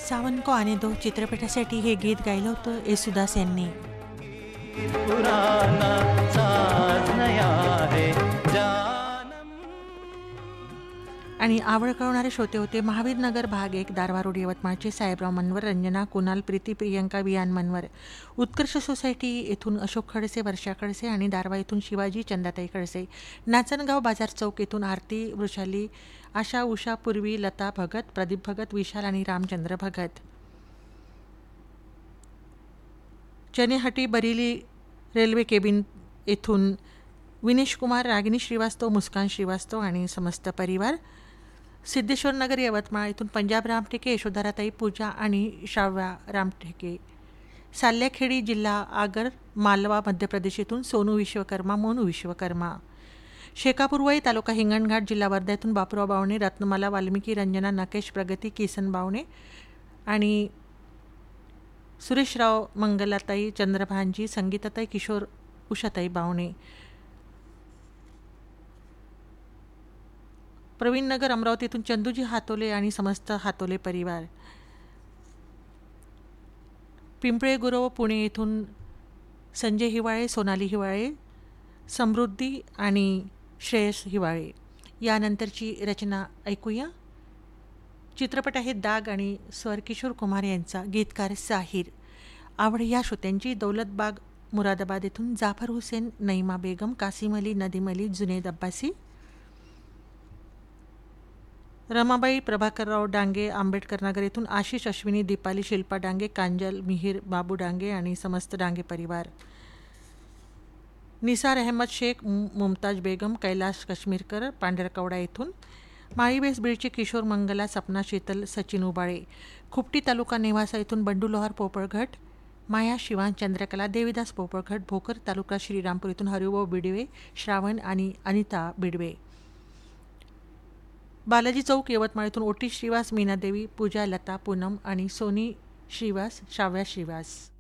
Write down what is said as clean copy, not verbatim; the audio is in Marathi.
सावन को आने दो चित्रपटासाठी हे गीत गायलं होतं येसुदास यांनी. पुराना साज नया है जानम. आणि आवड कळवणारे श्रोते होते महावीर नगर भाग 1 दारवा रोड यवतमाळचे साहेबराव मनवर, रंजना, कुणाल, प्रीती, प्रियंका, वियान मनवर. उत्कर्ष सोसायटी येथून अशोक खडसे, वर्षा खडसे आणि दारवा येथून शिवाजी, चंदाताई खडसे. नाचनगाव बाजार चौक येथून आरती, वृषाली, आशा, उषा, पूर्वी, लता भगत, प्रदीप भगत, विशाल आणि रामचंद्र भगत. चनेहटी बरेली रेल्वे केबिन येथून विनेश कुमार, रागिनी श्रीवास्तव, मुस्कान श्रीवास्तव आणि समस्त परिवार. सिद्धेश्वर नगर यवतमाळ येथून पंजाब रामटेके, यशोधराताई, पूजा आणि श्राव्या रामटेके. साल्ल्याखेडी जिल्हा आगर मालवा मध्य प्रदेश येथून सोनू विश्वकर्मा, मोनू विश्वकर्मा. शेकापूरवई तालुका हिंगणघाट जिल्हा वर्धा येथून बापूराव बावणे, रत्नमाला, वाल्मिकी, रंजना, नकेश, प्रगती, किसन बावणे आणि सुरेशराव, मंगलाताई, चंद्रभानजी, संगीताताई, किशोर, उषाताई बावणे. प्रवीण नगर अमरावतीतून चंदूजी हातोले आणि समस्त हातोले परिवार. पिंपळे गुरव पुणे येथून संजय हिवाळे, सोनाली हिवाळे, समृद्धी आणि श्रेयस हिवाळे. यानंतरची रचना ऐकूया. चित्रपट आहे दाग आणि स्वर किशोर कुमार यांचा, गीतकार साहिर. आवड या श्रोत्यांची दौलतबाग मुरादाबाद येथून जाफर हुसेन, नईमा बेगम, कासिम अली, नदीम अली, जुनेद अब्बासी. रमाबाई प्रभाकरराव डांगे, आंबेडकर नगर येथून आशिष, अश्विनी, दीपाली, शिल्पा डांगे, कांजल, मिहीर, बाबू डांगे आणि समस्त डांगे परिवार. निसार अहमद शेख, मुमताज बेगम, कैलाश काश्मीरकर, पांढरकवडा येथून. माळीबेस बीडचे किशोर, मंगला, सपना, शीतल, सचिन उबाळे. खुपटी तालुका नेवासा येथून बंडू लोहार पोपळघट, माया, शिवान, चंद्रकला, देवीदास पोपळघट. भोकर तालुका श्रीरामपूर येथून हरिभाऊ बिडवे, श्रावण आणि अनिता बिडवे. बालाजी चौक यवतमाळ येथून ओटी श्रीवास, मीनादेवी, पूजा, लता, पूनम आणि सोनी श्रीवास, श्राव्या श्रीवास.